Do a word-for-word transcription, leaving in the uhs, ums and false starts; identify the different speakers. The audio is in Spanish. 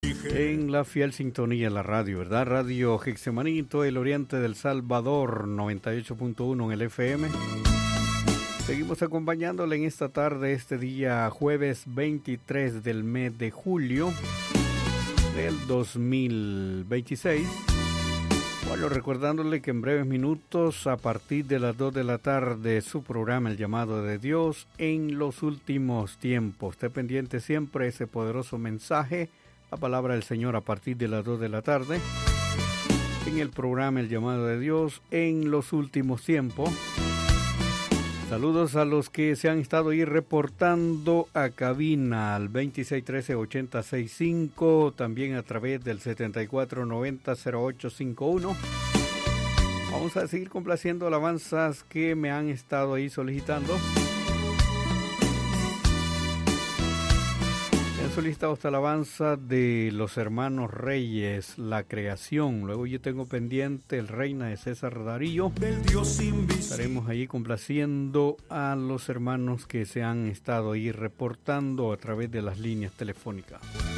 Speaker 1: En la fiel sintonía de la radio, ¿verdad? Radio Getsemaní, todo el oriente del Salvador, noventa y ocho punto uno en el F M. Seguimos acompañándole en esta tarde, este día jueves veintitrés del mes de julio del dos mil veintiséis. Bueno, recordándole que en breves minutos, a partir de las dos de la tarde, su programa El Llamado de Dios en los últimos tiempos. Esté pendiente siempre ese poderoso mensaje, la palabra del Señor a partir de las dos de la tarde, en el programa El Llamado de Dios en los últimos tiempos. Saludos a los que se han estado ahí reportando a cabina al veintiséis trece ochenta sesenta y cinco, también a través del setenta y cuatro noventa cero ocho cincuenta y uno. Vamos a seguir complaciendo alabanzas que me han estado ahí solicitando. Me han solicitado esta alabanza de los hermanos Reyes, La Creación. Luego yo tengo pendiente el Reina de César Darío. Estaremos ahí complaciendo a los hermanos que se han estado ahí reportando a través de las líneas telefónicas.